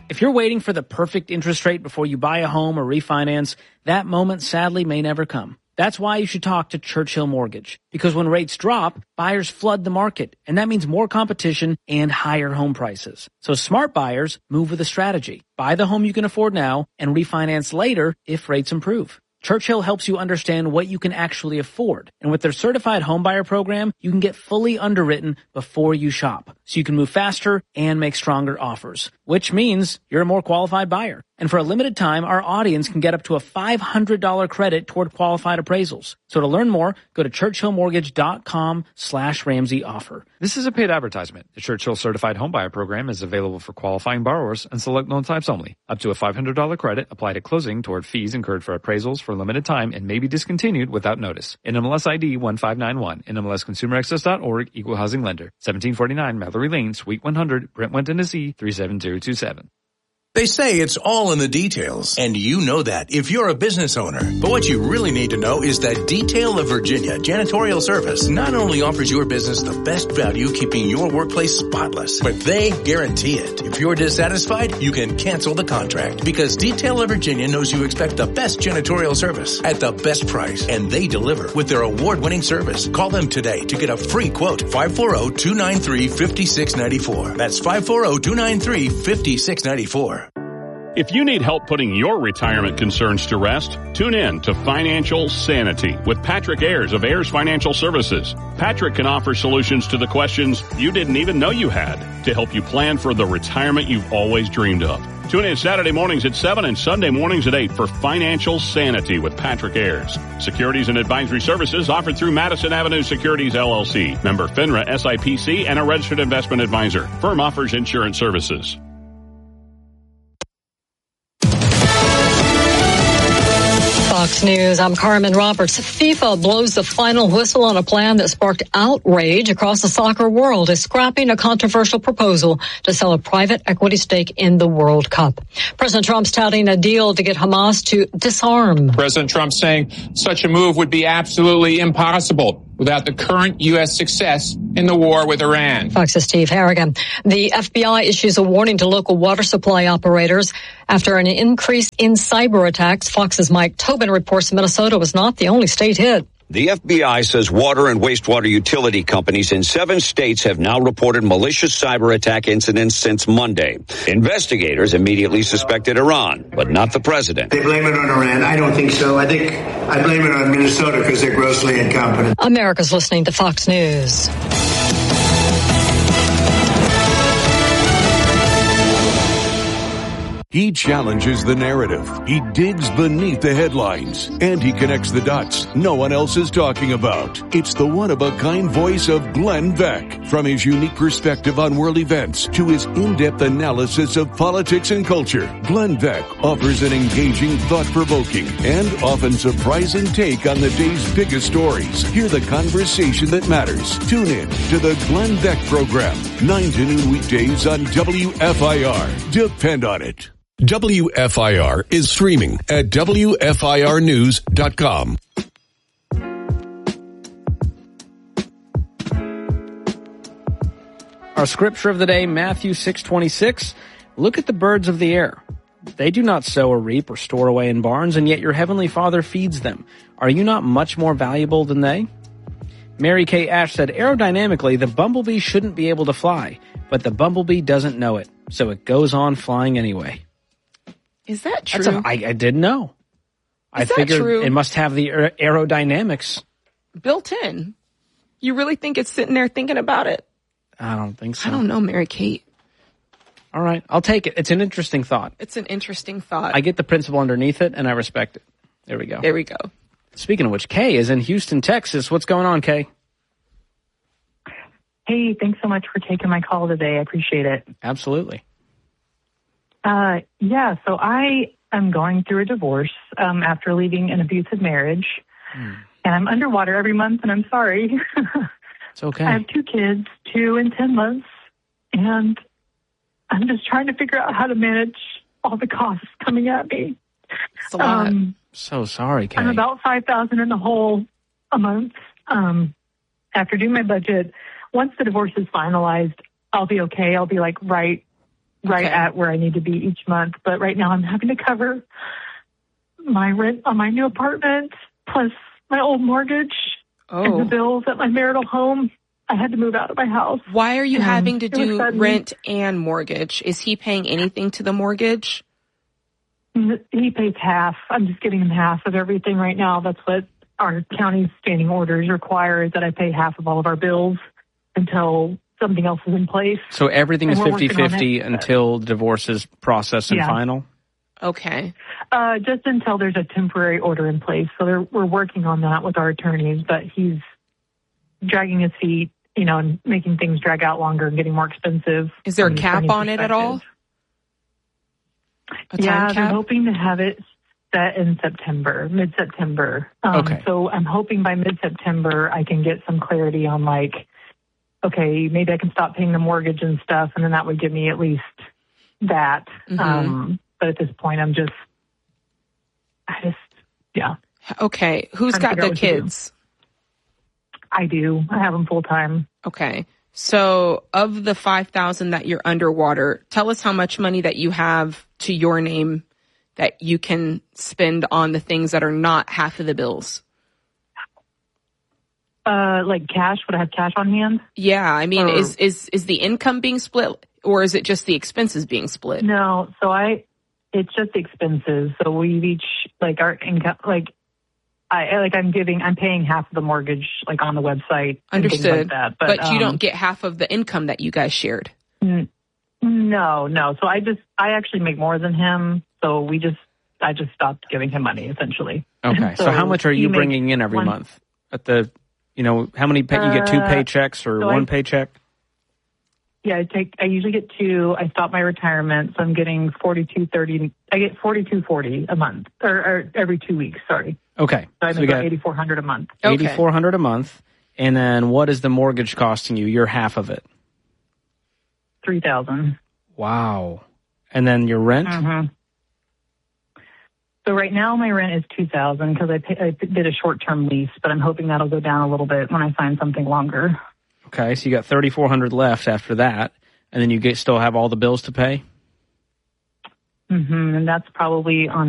If you're waiting for the perfect interest rate before you buy a home or refinance, that moment sadly may never come. That's why you should talk to Churchill Mortgage. Because when rates drop, buyers flood the market, and that means more competition and higher home prices. So smart buyers move with a strategy. Buy the home you can afford now and refinance later if rates improve. Churchill helps you understand what you can actually afford. And with their certified homebuyer program, you can get fully underwritten before you shop. So you can move faster and make stronger offers, which means you're a more qualified buyer. And for a limited time, our audience can get up to a $500 credit toward qualified appraisals. So to learn more, go to churchillmortgage.com/Ramsey offer. This is a paid advertisement. The Churchill Certified Homebuyer Program is available for qualifying borrowers and select loan types only. Up to a $500 credit applied at closing toward fees incurred for appraisals for a limited time and may be discontinued without notice. NMLS ID 1591. NMLSConsumerAccess.org. Equal Housing Lender. 1749 Mallory Lane, Suite 100, Brentwood, Tennessee 37027. They say it's all in the details, and you know that if you're a business owner. But what you really need to know is that Detail of Virginia Janitorial Service not only offers your business the best value keeping your workplace spotless, but they guarantee it. If you're dissatisfied, you can cancel the contract because Detail of Virginia knows you expect the best janitorial service at the best price, and they deliver with their award-winning service. Call them today to get a free quote. 540-293-5694. That's 540-293-5694. If you need help putting your retirement concerns to rest, tune in to Financial Sanity with Patrick Ayers of Ayers Financial Services. Patrick can offer solutions to the questions you didn't even know you had to help you plan for the retirement you've always dreamed of. Tune in Saturday mornings at 7 and Sunday mornings at 8 for Financial Sanity with Patrick Ayers. Securities and advisory services offered through Madison Avenue Securities, LLC. Member FINRA SIPC and a registered investment advisor. Firm offers insurance services. Fox News, I'm Carmen Roberts. FIFA blows the final whistle on a plan that sparked outrage across the soccer world, is scrapping a controversial proposal to sell a private equity stake in the World Cup. President Trump's touting a deal to get Hamas to disarm. President Trump saying such a move would be absolutely impossible without the current U.S. success in the war with Iran. Fox's Steve Harrigan. The FBI issues a warning to local water supply operators after an increase in cyber attacks. Fox's Mike Tobin reports Minnesota was not the only state hit. The FBI says water and wastewater utility companies in 7 states have now reported malicious cyber attack incidents since Monday. Investigators immediately suspected Iran, but not the president. They blame it on Iran. I don't think so. I blame it on Minnesota because they're grossly incompetent. America's listening to Fox News. He challenges the narrative. He digs beneath the headlines. And he connects the dots no one else is talking about. It's the one-of-a-kind voice of Glenn Beck. From his unique perspective on world events to his in-depth analysis of politics and culture, Glenn Beck offers an engaging, thought-provoking, and often surprising take on the day's biggest stories. Hear the conversation that matters. Tune in to the Glenn Beck Program, 9 to noon weekdays on WFIR. Depend on it. WFIR is streaming at WFIRnews.com. Our scripture of the day, Matthew 6:26. Look at the birds of the air. They do not sow or reap or store away in barns, and yet your heavenly Father feeds them. Are you not much more valuable than they? Mary Kay Ash said, aerodynamically, the bumblebee shouldn't be able to fly, but the bumblebee doesn't know it, so it goes on flying anyway. Is that true? I didn't know. I figured true? It must have the aerodynamics built in. You really think it's sitting there thinking about it? I don't think so. I don't know, Mary Kate. All right, I'll take it. It's an interesting thought. It's an interesting thought. I get the principle underneath it, and I respect it. There we go. There we go. Speaking of which, Kay is in Houston, Texas. What's going on, Kay? Hey, thanks so much for taking my call today. I appreciate it. Absolutely. So I am going through a divorce after leaving an abusive marriage. And I'm underwater every month, and I'm sorry. It's okay. I have 2 kids, 2 and 10 months, and I'm just trying to figure out how to manage all the costs coming at me. It's a lot. So sorry, Kay. I'm about $5,000 in the hole a month. After doing my budget, once the divorce is finalized, I'll be okay. I'll be like right right at where I need to be each month. But right now I'm having to cover my rent on my new apartment, plus my old mortgage and the bills at my marital home. I had to move out of my house. Why are you having to do rent and mortgage? Is he paying anything to the mortgage? He pays half. I'm just giving him half of everything right now. That's what our county's standing orders require, is that I pay half of all of our bills until something else is in place. So everything is 50-50 until the divorce is processed and final? Okay. Just until there's a temporary order in place. So we're working on that with our attorneys, but he's dragging his feet, and making things drag out longer and getting more expensive. Is there a cap on it at all? They're hoping to have it set in September, mid-September. So I'm hoping by mid-September I can get some clarity on, okay, maybe I can stop paying the mortgage and stuff, and then that would give me at least that. But at this point, Okay, who's got the kids? I do. I have them full time. Okay. So of the $5,000 that you're underwater, tell us how much money that you have to your name that you can spend on the things that are not half of the bills. Like cash? Would I have cash on hand? Yeah. I mean, is the income being split, or is it just the expenses being split? No. So it's just the expenses. So we've each, our income, I'm paying half of the mortgage, on the website. Understood. And things like that. But you don't get half of the income that you guys shared. No. So I actually make more than him. So I just stopped giving him money, essentially. Okay. So how much are you bringing in every month? At the, how many, you get two paychecks or one paycheck? Yeah, I usually get two. I stop my retirement, so I'm getting $42.30. I get $42.40 a month, or every 2 weeks. Sorry. Okay. So I make about $8,400 a month. $8,400 a month, and then what is the mortgage costing you? Your half of it. $3,000. Wow. And then your rent? Mm-hmm. So right now my rent is $2,000 because I did a short-term lease, but I'm hoping that'll go down a little bit when I find something longer. Okay, so you got $3,400 left after that, and then you still have all the bills to pay? And that's probably on